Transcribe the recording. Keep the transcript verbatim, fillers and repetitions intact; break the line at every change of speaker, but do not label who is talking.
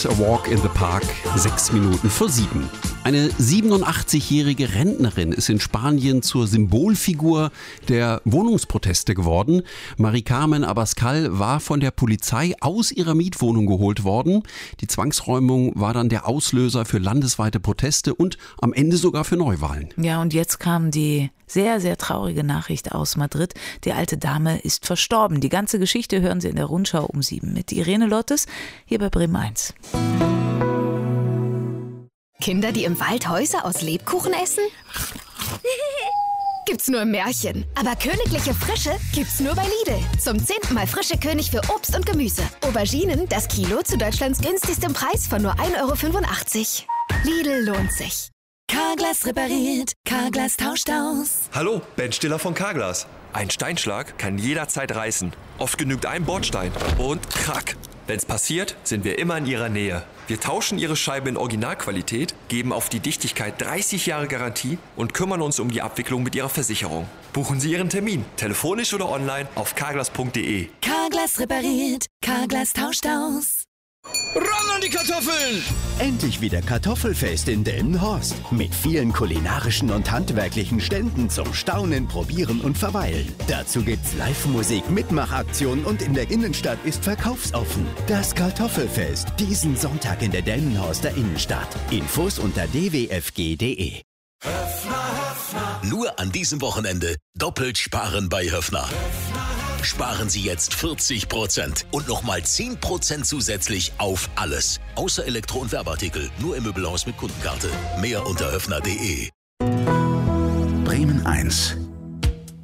A Walk in the Park, sechs Minuten vor sieben. Eine siebenundachtzigjährige Rentnerin ist in Spanien zur Symbolfigur der Wohnungsproteste geworden. Mari Carmen Abascal war von der Polizei aus ihrer Mietwohnung geholt worden. Die Zwangsräumung war dann der Auslöser für landesweite Proteste und am Ende sogar für Neuwahlen.
Ja, und jetzt kam die sehr, sehr traurige Nachricht aus Madrid. Die alte Dame ist verstorben. Die ganze Geschichte hören Sie in der Rundschau um sieben mit Irene Lottes hier bei Bremen eins.
Kinder, die im Wald Häuser aus Lebkuchen essen? Gibt's nur im Märchen. Aber königliche Frische gibt's nur bei Lidl. Zum zehnten Mal frische König für Obst und Gemüse. Auberginen, das Kilo zu Deutschlands günstigstem Preis von nur ein Euro fünfundachtzig. Lidl lohnt sich.
Carglass repariert, Carglass tauscht aus.
Hallo, Ben Stiller von Carglass. Ein Steinschlag kann jederzeit reißen. Oft genügt ein Bordstein und krack. Wenn's passiert, sind wir immer in Ihrer Nähe. Wir tauschen Ihre Scheibe in Originalqualität, geben auf die Dichtigkeit dreißig Jahre Garantie und kümmern uns um die Abwicklung mit Ihrer Versicherung. Buchen Sie Ihren Termin, telefonisch oder online auf carglass punkt de.
Carglass repariert, Carglass tauscht aus.
Ran an die Kartoffeln!
Endlich wieder Kartoffelfest in Delmenhorst. Mit vielen kulinarischen und handwerklichen Ständen zum Staunen, Probieren und Verweilen. Dazu gibt's Live-Musik, Mitmachaktionen und in der Innenstadt ist verkaufsoffen. Das Kartoffelfest, diesen Sonntag in der Delmenhorster Innenstadt. Infos unter d w f g punkt de.
Nur an diesem Wochenende doppelt sparen bei Höffner. Sparen Sie jetzt vierzig Prozent und nochmal zehn Prozent zusätzlich auf alles. Außer Elektro- und Werbeartikel. Nur im Möbelhaus mit Kundenkarte. Mehr unter höffner punkt de.
Bremen eins.